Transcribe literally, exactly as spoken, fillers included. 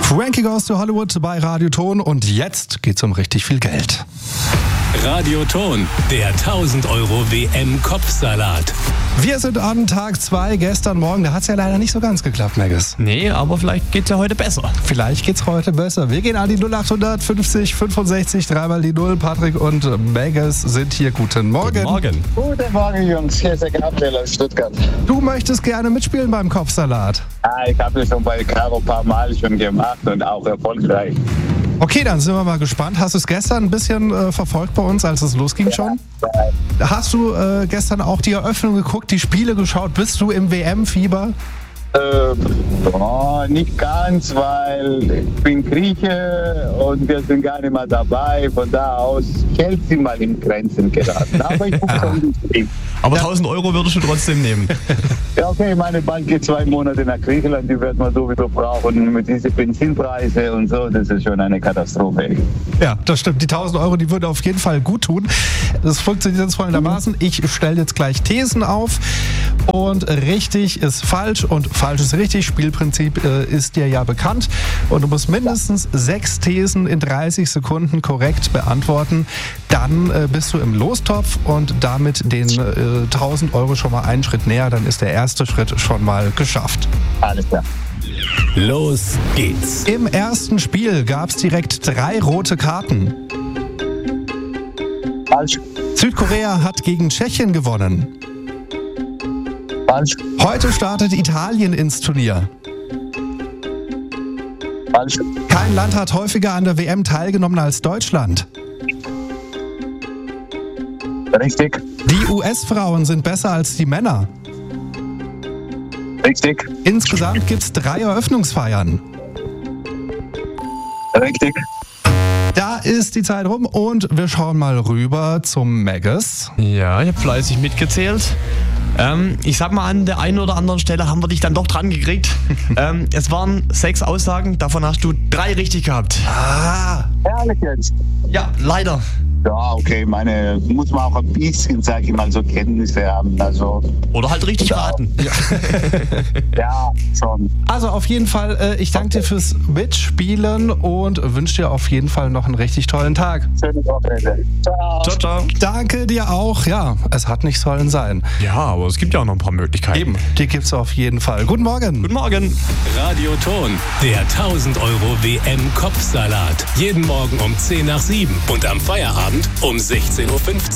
Frankie Goes to Hollywood bei Radioton und jetzt geht's um richtig viel Geld. Radioton, der tausend Euro W M-Kopfsalat. Wir sind an Tag zwei, gestern Morgen, da hat's ja leider nicht so ganz geklappt, Maggis. Nee, aber vielleicht geht's ja heute besser. Vielleicht geht's heute besser. Wir gehen an die null acht fünfzig fünfundsechzig, dreimal die Null. Patrick und Maggis sind hier. Guten Morgen. Guten Morgen. Guten Morgen, Jungs. Hier ist der Gabriel aus Stuttgart. Du möchtest gerne mitspielen beim Kopfsalat. Ah, ich habe das schon bei Caro ein paar Mal schon gemacht und auch erfolgreich. Okay, dann sind wir mal gespannt. Hast du es gestern ein bisschen äh, verfolgt bei uns, als es losging schon? Ja. Hast du äh, gestern auch die Eröffnung geguckt, die Spiele geschaut? Bist du im W M-Fieber? Äh, oh, nicht ganz, weil ich bin Grieche und wir sind gar nicht mehr dabei. Von da aus Chelsea mal in Grenzen geraten. Aber ich gucke schon die Spiele. Aber tausend Euro würdest du trotzdem nehmen. Ja, okay, meine Bank geht zwei Monate nach Griechenland, die wird man sowieso brauchen. Mit diesen Benzinpreise und so, das ist schon eine Katastrophe. Ja, das stimmt. Die tausend Euro, die würde auf jeden Fall gut tun. Das funktioniert jetzt folgendermaßen. Ich stelle jetzt gleich Thesen auf und richtig ist falsch und falsch ist richtig. Spielprinzip äh, ist dir ja bekannt und du musst mindestens sechs Thesen in dreißig Sekunden korrekt beantworten. Dann äh, bist du im Lostopf und damit den äh, tausend Euro schon mal einen Schritt näher. Dann ist der erste Schritt schon mal geschafft. Alles klar. Los geht's. Im ersten Spiel gab es direkt drei rote Karten. Falsch. Südkorea hat gegen Tschechien gewonnen. Falsch. Heute startet Italien ins Turnier. Falsch. Kein Land hat häufiger an der W M teilgenommen als Deutschland. Richtig. Die U S-Frauen sind besser als die Männer. Richtig. Insgesamt gibt es drei Eröffnungsfeiern. Richtig. Da ist die Zeit rum und wir schauen mal rüber zum Maggis. Ja, ich habe fleißig mitgezählt. Ähm, ich sag mal, an der einen oder anderen Stelle haben wir dich dann doch dran gekriegt. ähm, es waren sechs Aussagen, davon hast du drei richtig gehabt. Ah, Ehrlich jetzt. Ja, leider. Ja, okay, meine, muss man auch ein bisschen, sag ich mal, so Kenntnisse haben. Also, Oder halt richtig Ja. raten. ja, schon. also auf jeden Fall, äh, ich danke dir fürs Mitspielen und wünsche dir auf jeden Fall noch einen richtig tollen Tag. Schöne Wochenende. Ciao. Ciao, ciao. Danke dir auch. Ja, es hat nicht sollen sein. Ja, aber es gibt ja auch noch ein paar Möglichkeiten. Eben, die gibt's auf jeden Fall. Guten Morgen. Guten Morgen. Radioton, der tausend Euro W M-Kopfsalat. Jeden Morgen um zehn nach sieben und am Feierabend um sechzehn Uhr fünfzig.